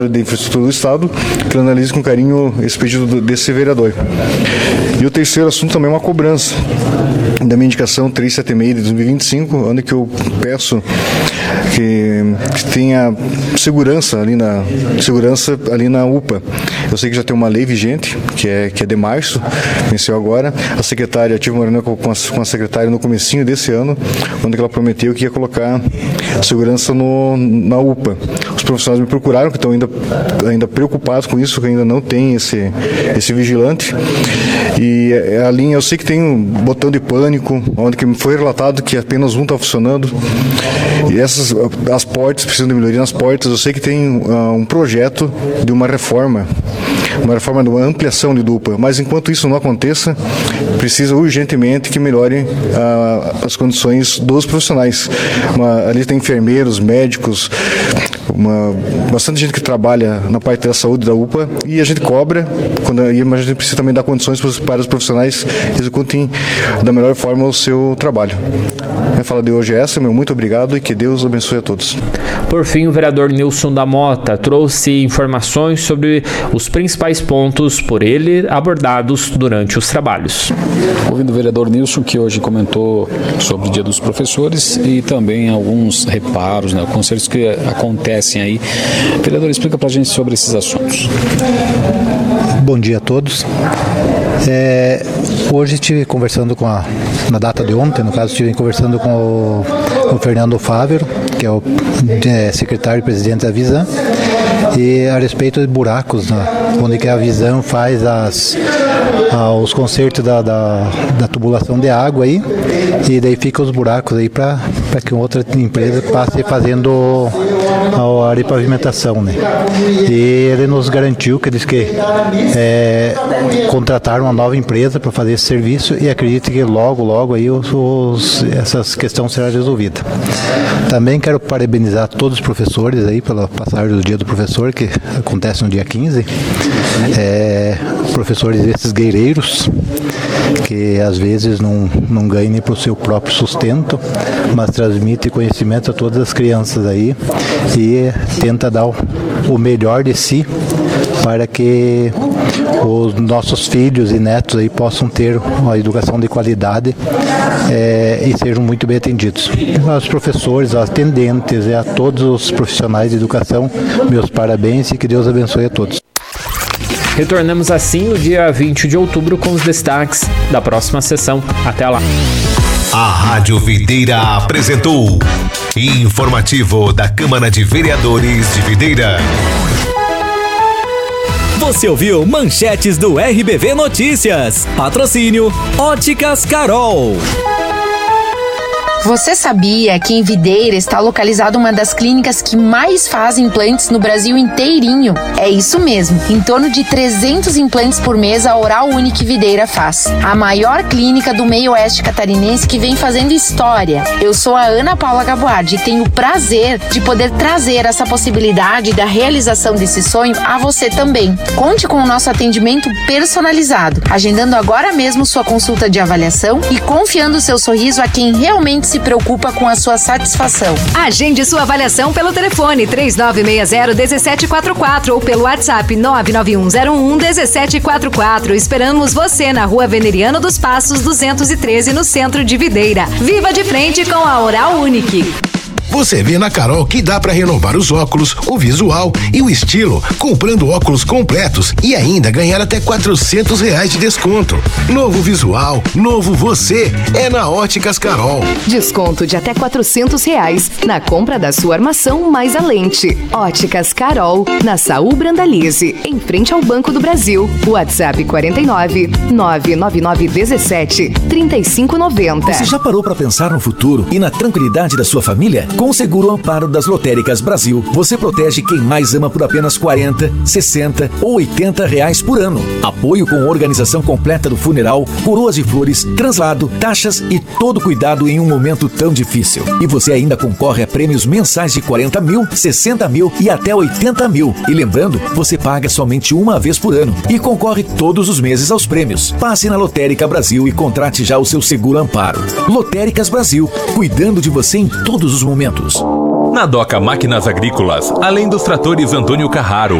de Infraestrutura do Estado, que analise com carinho esse pedido desse vereador. E o terceiro assunto também é uma cobrança da minha indicação 376 de 2025, onde que eu peço que tenha segurança ali na UPA. Eu sei que já tem uma lei vigente, que é de março, venceu agora. A secretária, tive uma reunião com a secretária no comecinho desse ano, onde ela prometeu que ia colocar segurança na UPA. Os profissionais me procuraram, que estão ainda preocupados com isso, que ainda não tem esse vigilante. E a linha, eu sei que tem um botão de pânico, onde que foi relatado que apenas um está funcionando. E as portas, precisam de melhoria nas portas. Eu sei que tem um projeto de uma reforma de uma ampliação de UPA, mas enquanto isso não aconteça, precisa urgentemente que melhorem as condições dos profissionais. Ali tem enfermeiros, médicos, bastante gente que trabalha na parte da saúde da UPA, e a gente cobra, mas a gente precisa também dar condições para os profissionais executem da melhor forma o seu trabalho. A fala de hoje é essa, muito obrigado e que Deus abençoe a todos. Por fim, o vereador Nilson da Mota trouxe informações sobre os principais pontos por ele abordados durante os trabalhos. Ouvindo o vereador Nilson, que hoje comentou sobre o Dia dos Professores e também alguns reparos, conselhos que acontecem aí. Vereador, explica pra gente sobre esses assuntos. Bom dia a todos. Hoje estive conversando na data de ontem, no caso, estive conversando com o Fernando Fávero, que é o secretário e presidente da Visan, e a respeito de buracos, onde que a Visan faz os consertos da tubulação de água aí, e daí ficam os buracos aí para que outra empresa passe fazendo a repavimentação, né? E ele nos garantiu que eles contrataram uma nova empresa para fazer esse serviço, e acredito que logo aí essas questões serão resolvidas. Também quero parabenizar todos os professores aí pela passagem do Dia do Professor, que acontece no dia 15. Professores esses guerreiros, que às vezes não ganham nem para o seu próprio sustento, mas transmitem conhecimento a todas as crianças aí e tenta dar o melhor de si para que os nossos filhos e netos aí possam ter uma educação de qualidade e sejam muito bem atendidos. Aos professores, aos atendentes e a todos os profissionais de educação, meus parabéns e que Deus abençoe a todos. Retornamos assim no dia 20 de outubro com os destaques da próxima sessão. Até lá. A Rádio Videira apresentou Informativo da Câmara de Vereadores de Videira. Você ouviu manchetes do RBV Notícias. Patrocínio Óticas Carol. Você sabia que em Videira está localizada uma das clínicas que mais fazem implantes no Brasil inteirinho? É isso mesmo, em torno de 300 implantes por mês a Oral Unique Videira faz. A maior clínica do meio oeste catarinense que vem fazendo história. Eu sou a Ana Paula Gaboardi e tenho o prazer de poder trazer essa possibilidade da realização desse sonho a você também. Conte com o nosso atendimento personalizado, agendando agora mesmo sua consulta de avaliação e confiando seu sorriso a quem realmente se preocupa com a sua satisfação. Agende sua avaliação pelo telefone 3960-1744 ou pelo WhatsApp 99101-1744. Esperamos você na Rua Veneriano dos Passos 213, no centro de Videira. Viva de frente com a Oral Unique. Você vê na Carol que dá para renovar os óculos, o visual e o estilo, comprando óculos completos e ainda ganhar até R$400 de desconto. Novo visual, novo você, é na Óticas Carol. Desconto de até R$400 na compra da sua armação mais a lente. Óticas Carol, na Saúl Brandalize, em frente ao Banco do Brasil. WhatsApp 49 99917 3590. Você já parou para pensar no futuro e na tranquilidade da sua família? Com o Seguro Amparo das Lotéricas Brasil, você protege quem mais ama por apenas R$40, R$60 ou R$80 por ano. Apoio com organização completa do funeral, coroas de flores, translado, taxas e todo cuidado em um momento tão difícil. E você ainda concorre a prêmios mensais de 40 mil, 60 mil e até 80 mil. E lembrando, você paga somente uma vez por ano e concorre todos os meses aos prêmios. Passe na Lotérica Brasil e contrate já o seu Seguro Amparo. Lotéricas Brasil, cuidando de você em todos os momentos. Na Doca Máquinas Agrícolas, além dos tratores Antônio Carraro,